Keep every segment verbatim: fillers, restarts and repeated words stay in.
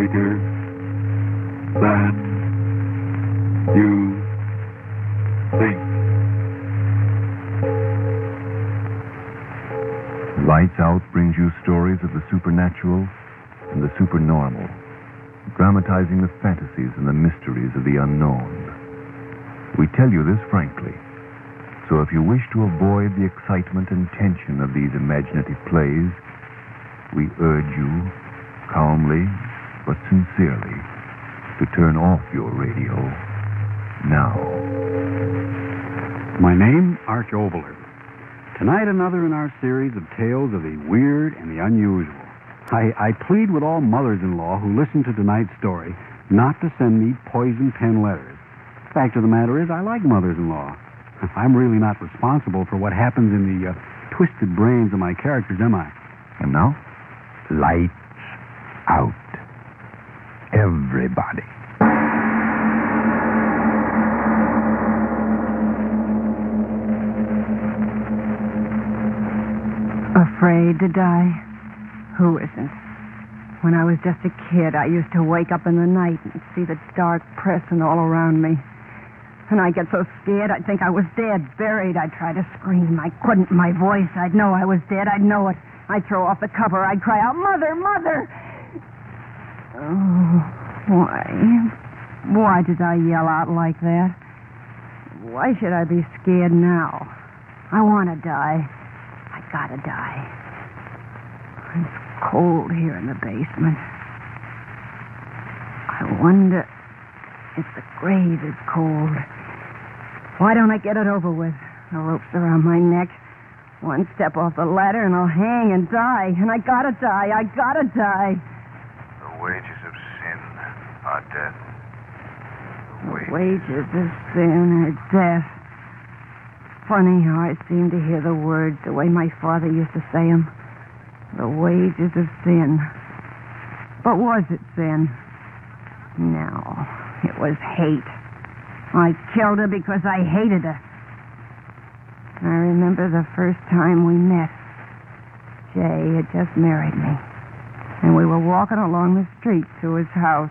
greater than you think. Lights Out brings you stories of the supernatural and the supernormal, dramatizing the fantasies and the mysteries of the unknown. We tell you this frankly, so if you wish to avoid the excitement and tension of these imaginative plays, we urge you, calmly but sincerely, to turn off your radio now. My name, Arch Oboler. Tonight, another in our series of tales of the weird and the unusual. I, I plead with all mothers-in-law who listen to tonight's story not to send me poison pen letters. Fact of the matter is, I like mothers-in-law. I'm really not responsible for what happens in the uh, twisted brains of my characters, am I? And now? Lights out. Everybody. Afraid to die? Who isn't? When I was just a kid, I used to wake up in the night and see the dark pressing all around me. And I'd get so scared, I'd think I was dead, buried. I'd try to scream. I couldn't. My voice, I'd know I was dead. I'd know it. I'd throw off the cover. I'd cry out, Mother, Mother! Oh, why? Why did I yell out like that? Why should I be scared now? I want to die. I gotta die. It's cold here in the basement. I wonder if the grave is cold. Why don't I get it over with? The rope's around my neck. One step off the ladder and I'll hang and die. And I gotta die. I gotta die. The wages of sin are death. The The wages of sin are death. Funny how I seem to hear the words the way my father used to say them. The wages of sin. But was it sin? No, it was hate. I killed her because I hated her. I remember the first time we met. Jay had just married me, and we were walking along the street to his house.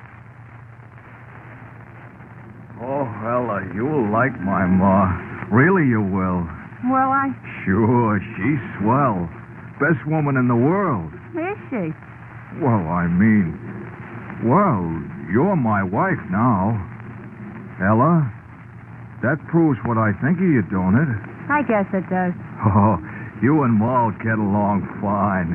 Oh, Ella, you'll like my ma. Really you will. Well, I... Sure, she's swell. Best woman in the world. Is she? Well, I mean... Well, you're my wife now. Ella, that proves what I think of you, don't it? I guess it does. Oh, you and Ma'll get along fine.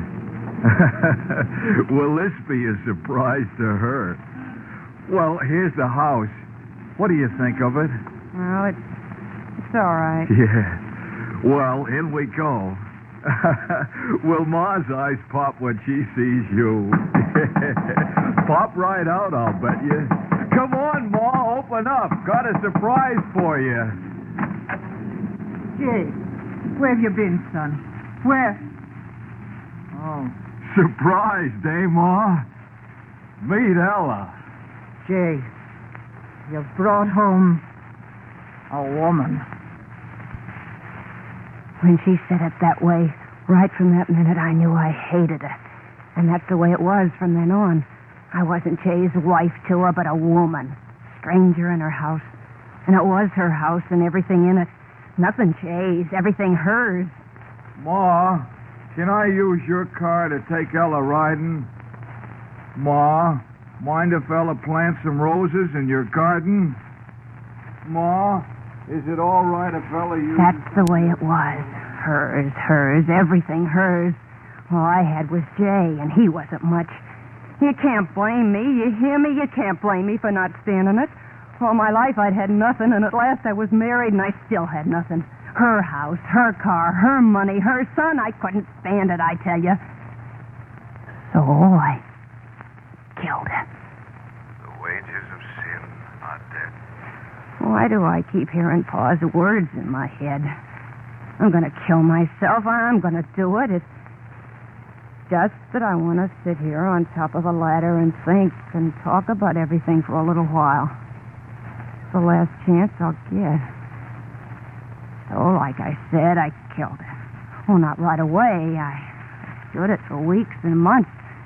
Will this be a surprise to her? Well, here's the house. What do you think of it? Well, it's... It's all right. Yeah. Well, in we go. Will Ma's eyes pop when she sees you? Pop right out, I'll bet you. Come on, Ma, open up. Got a surprise for you. Jay, where have you been, son? Where? Oh. Surprised, eh, Ma? Meet Ella. Jay, you've brought home a woman. When she said it that way, right from that minute, I knew I hated her. And that's the way it was from then on. I wasn't Jay's wife to her, but a woman. Stranger in her house. And it was her house and everything in it. Nothing Jay's, everything hers. Ma, can I use your car to take Ella riding? Ma, mind if Ella plants some roses in your garden? Ma, is it all right if Ella uses... That's the way it was. Hers, hers, everything hers. All I had was Jay, and he wasn't much. You can't blame me, you hear me? You can't blame me for not standing it. All my life I'd had nothing, and at last I was married, and I still had nothing. Her house, her car, her money, her son. I couldn't stand it, I tell you. So I killed her. The wages of sin are death. Why do I keep hearing Pa's words in my head? I'm going to kill myself. I'm going to do it. It's just that I want to sit here on top of a ladder and think and talk about everything for a little while. It's the last chance I'll get. So, like I said, I killed her. Well, not right away. I stood it for weeks and months.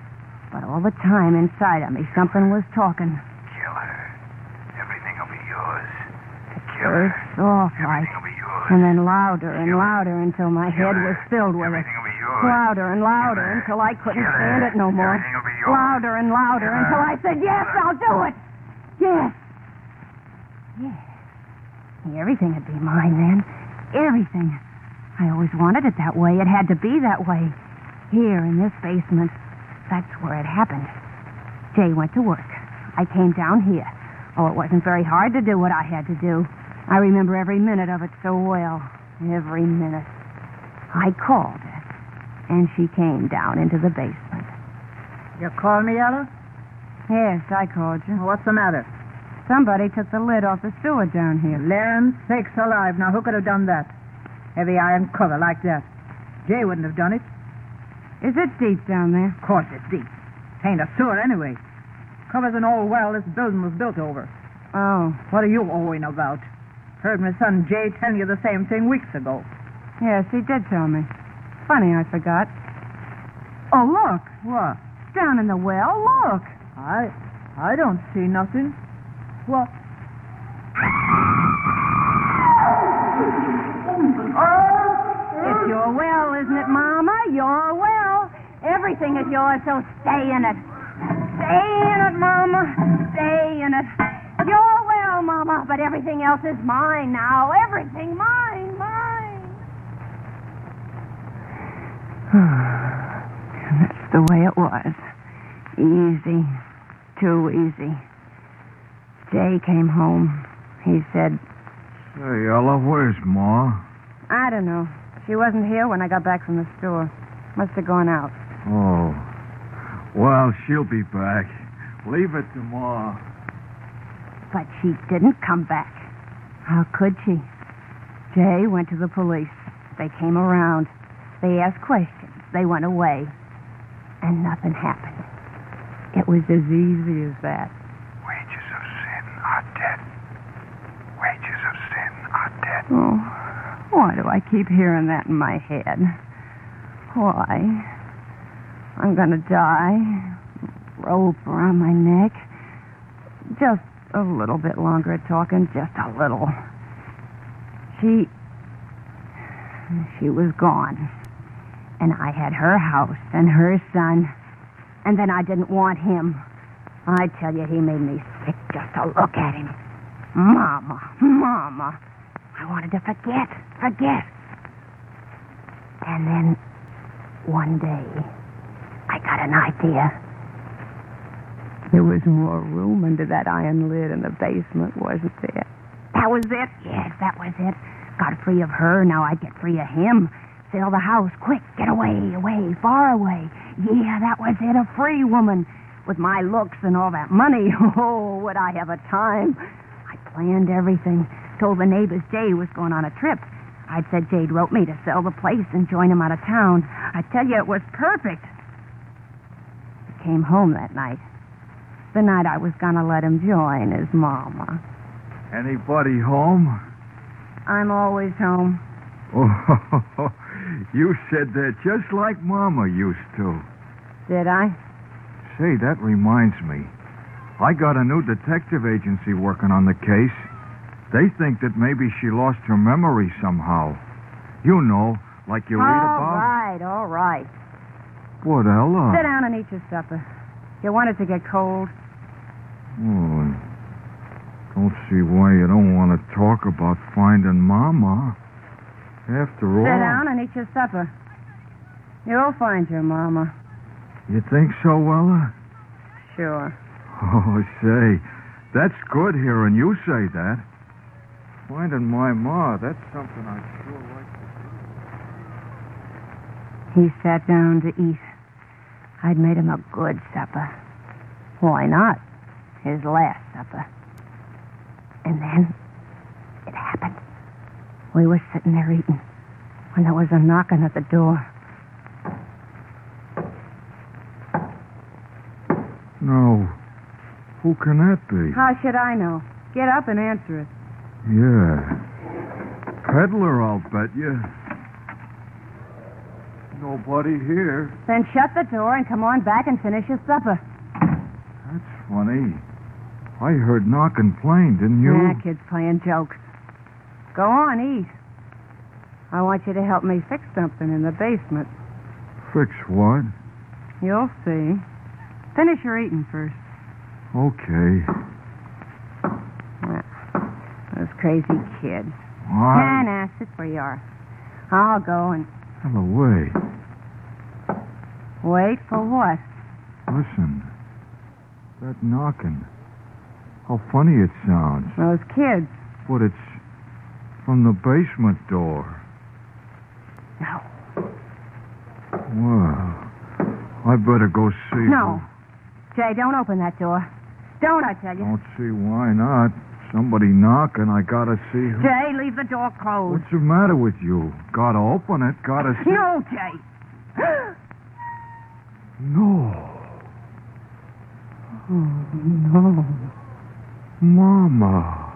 But all the time inside of me, something was talking. Kill her. Everything will be yours. Kill First her. soft like, Everything will be yours. and then louder and louder until my head was filled with it. Everything will be yours. Louder and louder Kill her. until I couldn't Kill her. stand it no more. Everything will be yours. Louder and louder Kill her. until I said, yes, I'll do it. Yes. Yes. Everything would be mine then. Everything. I always wanted it that way. It had to be that way. Here in this basement. That's where it happened. Jay went to work. I came down here. Oh, it wasn't very hard to do what I had to do. I remember every minute of it so well. Every minute. I called her, and she came down into the basement. You called me, Ella? Yes, I called you. What's the matter? Somebody took the lid off the sewer down here. Land sakes alive. Now, who could have done that? Heavy iron cover like that. Jay wouldn't have done it. Is it deep down there? Of course it's deep. It ain't a sewer anyway. Covers an old well this building was built over. Oh. What are you owing about? Heard my son Jay tell you the same thing weeks ago. Yes, he did tell me. Funny, I forgot. Oh, look. What? Down in the well, look. I I don't see nothing. What? It's your well, isn't it, Mama? Your well. Everything is yours, so stay in it. Stay in it, Mama. Stay in it. Your well, Mama, but everything else is mine now. Everything mine, mine. And that's the way it was. Easy. Too easy. Jay came home. He said, Hey, Ella, where's Ma? I don't know. She wasn't here when I got back from the store. Must have gone out. Oh. Well, she'll be back. Leave it to Ma. But she didn't come back. How could she? Jay went to the police. They came around. They asked questions. They went away. And nothing happened. It was as easy as that. Wages of sin are death. Wages of sin are death. Oh, why do I keep hearing that in my head? Why? I'm gonna die. Rope around my neck. Just a little bit longer talking, just a little. She... She was gone. And I had her house and her son. And then I didn't want him. I tell you, he made me sick just to look at him. Mama, Mama. I wanted to forget, forget. And then, one day, I got an idea. There was more room under that iron lid in the basement, wasn't there? That was it. Yes, that was it. Got free of her, now I'd get free of him. Sell the house, quick, get away, away, far away. Yeah, that was it, a free woman. With my looks and all that money, oh, would I have a time. I planned everything. Told the neighbors Jay was going on a trip. I'd said Jade wrote me to sell the place and join him out of town. I tell you, it was perfect. He came home that night. The night I was going to let him join his mama. Anybody home? I'm always home. Oh, you said that just like Mama used to. Did I? Say, that reminds me. I got a new detective agency working on the case. They think that maybe she lost her memory somehow. You know, like you read All about. right, all right. What, Ella? Sit down and eat your supper. You want it to get cold? Oh, don't see why you don't want to talk about finding Mama. After all... Sit down and eat your supper. You'll find your mama. You think so, Ella? Sure. Oh, say, that's good hearing you say that. Finding my ma, that's something I'd sure like to do. He sat down to eat. I'd made him a good supper. Why not? His last supper. And then it happened. We were sitting there eating when there was a knocking at the door. No. Who can that be? How should I know? Get up and answer it. Yeah. Peddler, I'll bet you. nobody here. Then shut the door and come on back and finish your supper. That's funny. I heard knocking plain, didn't you? Yeah, kid's playing jokes. Go on, eat. I want you to help me fix something in the basement. Fix what? You'll see. Finish your eating first. Okay. Well, those crazy kids. What? Nah, nah, sit where you are. I'll go and... Hell away. Wait for what? Listen. That knocking. How funny it sounds. Those kids. But it's from the basement door. No. Well, I better go see. No. Jay, don't open that door. Don't, I tell you. Don't see why not. Somebody knocking, I gotta see who. Jay, leave the door closed. What's the matter with you? Gotta open it, gotta see. No, Jay. No. Oh, no. Mama.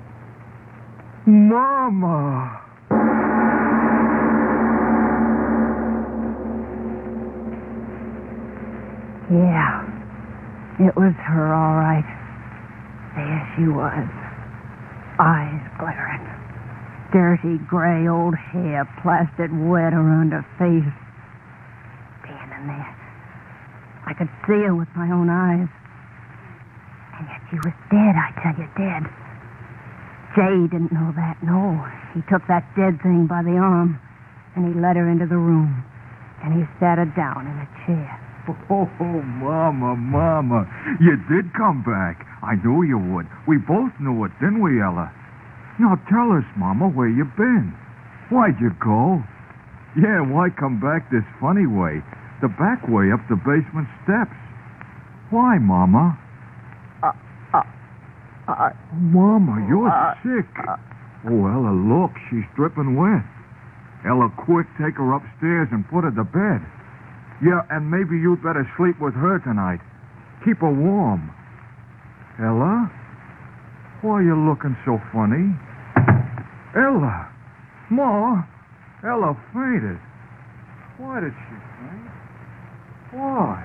Mama. Yeah. It was her, all right. There she was. Eyes glaring. Dirty, gray old hair plastered wet around her face. Standing there. I could see her with my own eyes. And yet she was dead, I tell you, dead. Jay didn't know that, no. He took that dead thing by the arm, and he led her into the room. And he sat her down in a chair. Oh, Mama, Mama. You did come back. I knew you would. We both knew it, didn't we, Ella? Now tell us, Mama, where you been. Why'd you go? Yeah, why come back this funny way? The back way up the basement steps. Why, Mama? Uh, uh, uh, Mama, you're uh, sick. Uh, oh, Ella, look, she's dripping wet. Ella, quick, take her upstairs and put her to bed. Yeah, and maybe you'd better sleep with her tonight. Keep her warm. Ella? Why are you looking so funny? Ella! Ma! Ella fainted. Why did she faint? Why?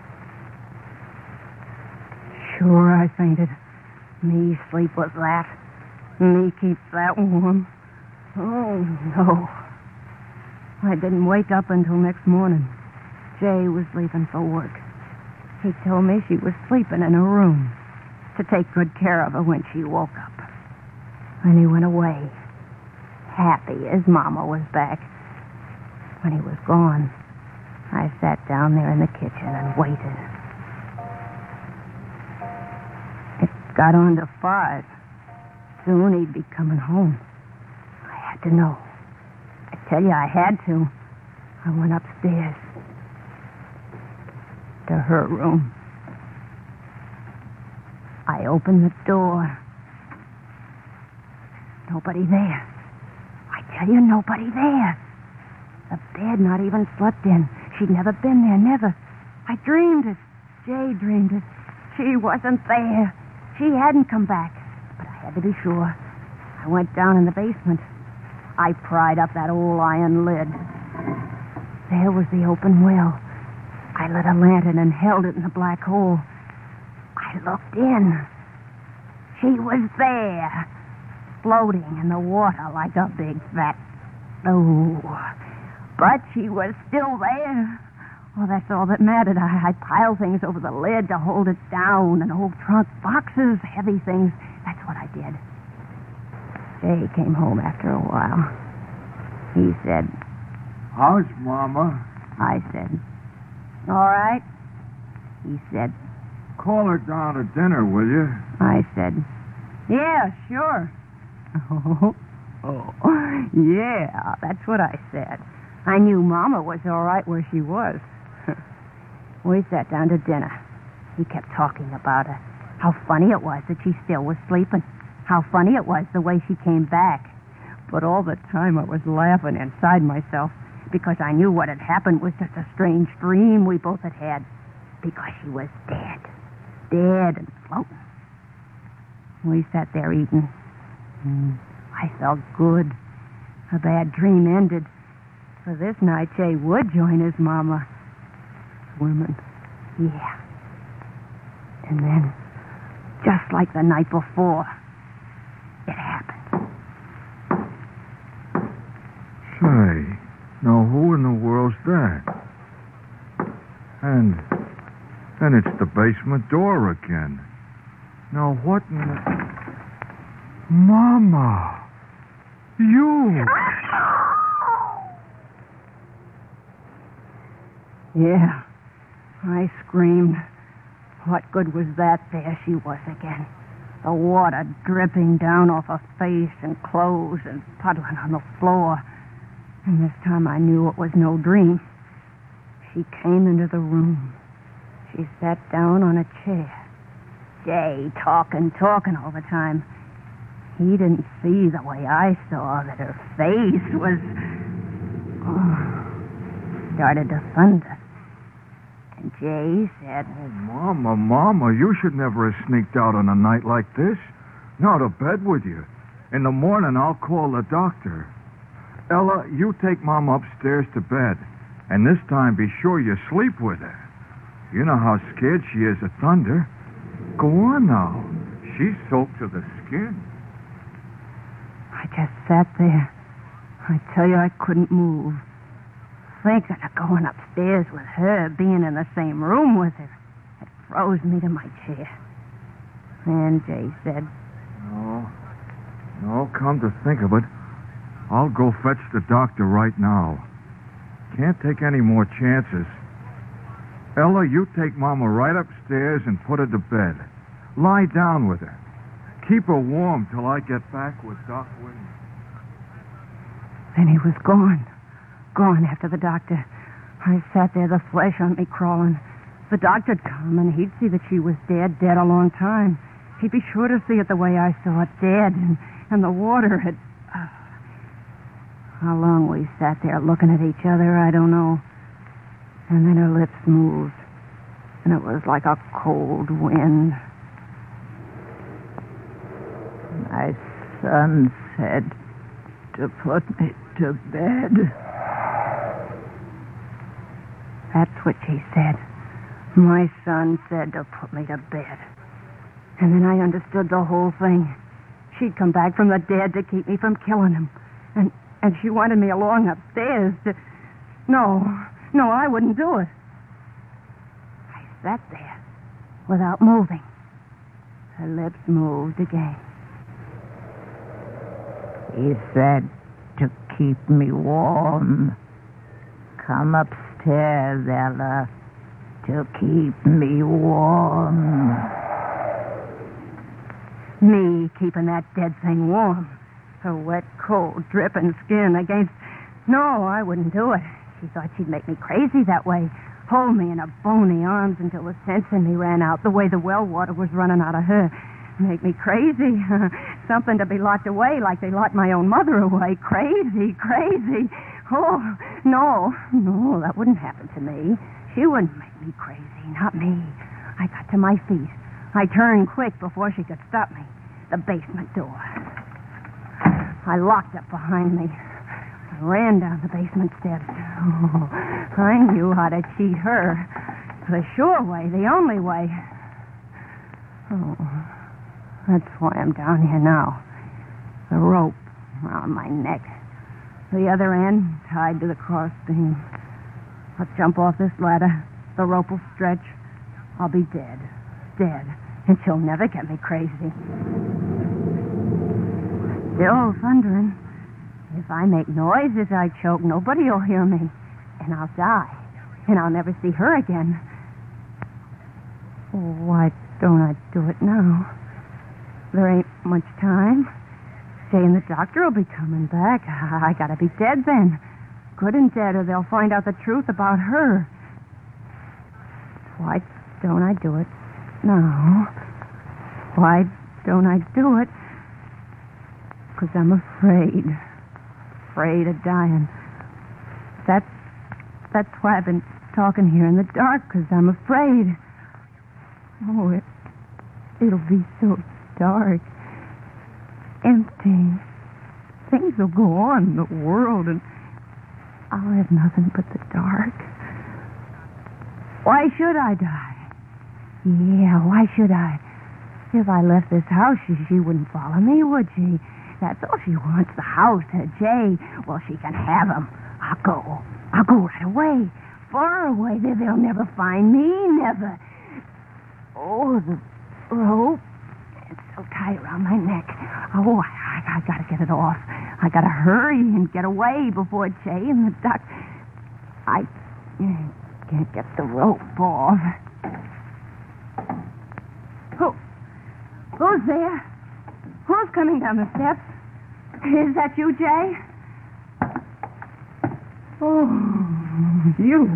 Sure, I fainted. Me sleep with that. Me keep that warm. Oh, no. I didn't wake up until next morning. Jay was leaving for work. He told me she was sleeping in her room to take good care of her when she woke up. And he went away, happy as Mama was back. When he was gone, I sat down there in the kitchen and waited. It got on to five. Soon he'd be coming home. I had to know. I tell you, I had to. I went upstairs to her room. I opened the door. Nobody there. I tell you, nobody there. The bed not even slept in. She'd never been there, never. I dreamed it. Jay dreamed it. She wasn't there. She hadn't come back. But I had to be sure. I went down in the basement. I pried up that old iron lid. There was the open well. I lit a lantern and held it in the black hole. I looked in. She was there, floating in the water like a big fat... Oh, but she was still there. Well, that's all that mattered. I, I piled things over the lid to hold it down, an old trunk, boxes, heavy things. That's what I did. Jay came home after a while. He said... How's Mama? I said, all right. He said... Call her down to dinner, will you? I said, yeah, sure. Oh, oh, yeah, that's what I said. I knew Mama was all right where she was. We sat down to dinner. He kept talking about her. How funny it was that she still was sleeping. How funny it was the way she came back. But all the time I was laughing inside myself because I knew what had happened was just a strange dream we both had had. Because she was dead. Dead and floating. We sat there eating. Mm, I felt good. A bad dream ended. For this night, Jay would join his mama. Swimming. Yeah. And then, just like the night before, it happened. Say, now who in the world's that? And, and it's the basement door again. Now what in the... Mama! You! Yeah. I screamed. What good was that? There she was again. The water dripping down off her face and clothes and puddling on the floor. And this time I knew it was no dream. She came into the room. She sat down on a chair. Jay talking, talking all the time. He didn't see the way I saw that her face was... Oh, started to thunder. And Jay said... Oh, Mama, Mama, you should never have sneaked out on a night like this. Now to bed with you. In the morning, I'll call the doctor. Ella, you take Mom upstairs to bed. And this time, be sure you sleep with her. You know how scared she is of thunder. Go on now. She's soaked to the skin. I just sat there. I tell you, I couldn't move. Thinking of going upstairs with her, being in the same room with her, it froze me to my chair. And Jay said, No. No, come to think of it, I'll go fetch the doctor right now. Can't take any more chances. Ella, you take Mama right upstairs and put her to bed. Lie down with her. Keep her warm till I get back with Doc Williams. Then he was gone. Gone after the doctor. I sat there, the flesh on me crawling. The doctor'd come, and he'd see that she was dead, dead a long time. He'd be sure to see it the way I saw it, dead, and, and the water had... Uh, how long we sat there looking at each other, I don't know. And then her lips moved, and it was like a cold wind. My son said to put me to bed. That's what she said. My son said to put me to bed. And then I understood the whole thing. She'd come back from the dead to keep me from killing him. And and she wanted me along upstairs to... No, no, I wouldn't do it. I sat there without moving. Her lips moved again. He said to keep me warm. Come upstairs, Ella, to keep me warm. Me keeping that dead thing warm. Her wet, cold, dripping skin against... No, I wouldn't do it. She thought she'd make me crazy that way. Hold me in her bony arms until the sense in me ran out, the way the well water was running out of her. Make me crazy. Something to be locked away like they locked my own mother away. Crazy, crazy. Oh, no, no, that wouldn't happen to me. She wouldn't make me crazy, not me. I got to my feet. I turned quick before she could stop me. The basement door. I locked it behind me. I ran down the basement steps. Oh, I knew how to cheat her. The sure way, the only way. Oh, that's why I'm down here now. The rope around my neck. The other end tied to the crossbeam. I'll jump off this ladder. The rope will stretch. I'll be dead. Dead. And she'll never get me crazy. Still thundering. If I make noises, I choke. Nobody'll hear me. And I'll die. And I'll never see her again. Why don't I do it now? There ain't much time. Jay and the doctor will be coming back. I gotta be dead then. Good and dead, or they'll find out the truth about her. Why don't I do it now? Why don't I do it? Because I'm afraid. Afraid of dying. That's, that's why I've been talking here in the dark, because I'm afraid. Oh, it, it'll be so dark. Empty. Things will go on in the world, and I'll have nothing but the dark. Why should I die? Yeah, why should I? If I left this house, she, she wouldn't follow me, would she? That's all she wants, the house, her Jay. Well, she can have him. I'll go. I'll go right away. Far away. They, they'll never find me, never. Oh, the rope. It's so tight around my neck. Oh, I, I, I gotta get it off. I gotta hurry and get away before Jay and the duck. I can't get the rope off. Who? Who's there? Who's coming down the steps? Is that you, Jay? Oh, you.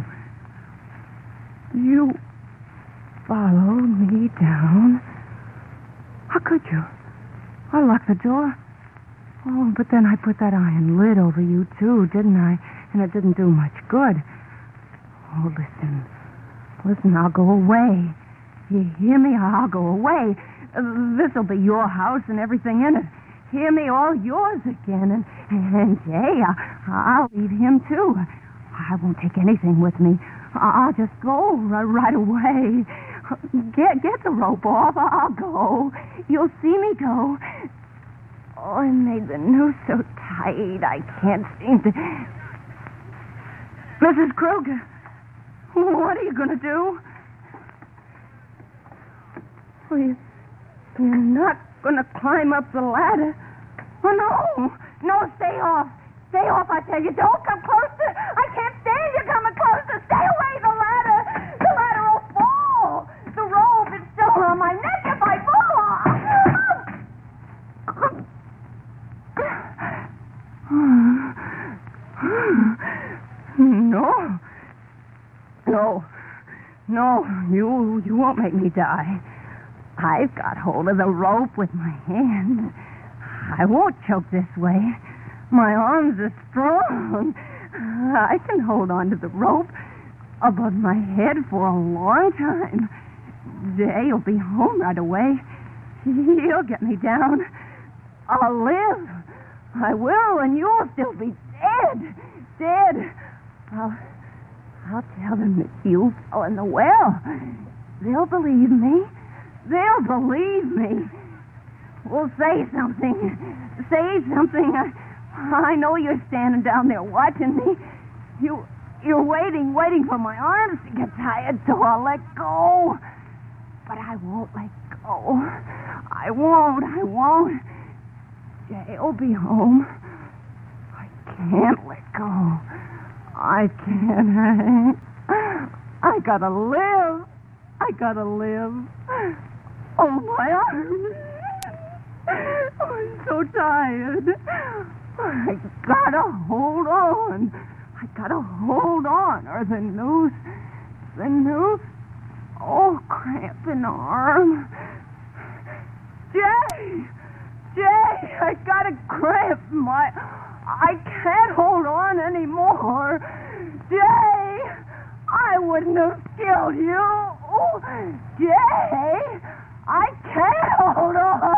You followed me down. How could you? I locked the door. Oh, but then I put that iron lid over you, too, didn't I? And it didn't do much good. Oh, listen. Listen, I'll go away. You hear me? I'll go away. Uh, this'll be your house and everything in it. Hear me? All yours again. And, and Jay, I, I'll leave him, too. I won't take anything with me. I'll just go right, right away. Get get the rope off. I'll go. You'll see me go. Oh, I made the noose so tight I can't seem to... Missus Kruger, what are you going to do? Oh, you, you're not going to climb up the ladder. Oh, no. No, stay off. Stay off, I tell you. Don't come closer. I can't stand you coming closer. Stay away, the ladder. The ladder will fall. The rope is still around my neck if I fall. No. No. No, you you won't make me die. I've got hold of the rope with my hand. I won't choke this way. My arms are strong. I can hold on to the rope above my head for a long time. Jay'll be home right away. He'll get me down. I'll live. I will, and you'll still be dead. Dead. I'll, I'll tell them that you fell in the well. They'll believe me. They'll believe me. Well, say something. Say something. I, I know you're standing down there watching me. You, you're waiting, waiting for my arms to get tired, so I'll let go. But I won't let go. I won't. I won't. Jay'll be home. I can't let go. I can't. I gotta live. I gotta live. Oh, my arms. Oh, I'm so tired. I gotta hold on. I gotta hold on, or the noose. The noose. Oh, cramp in the arm. Jay! Jay! I got a cramp in my... I can't hold on anymore. Jay! I wouldn't have killed you. Oh, Jay! I can't hold on.